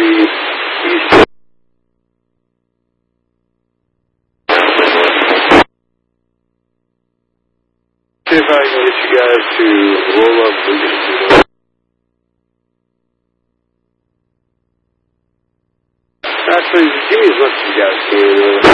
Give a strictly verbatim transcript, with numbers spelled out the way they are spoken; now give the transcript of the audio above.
Street, East. See if I can get you guys to roll up the Actually, give me as much as you guys can.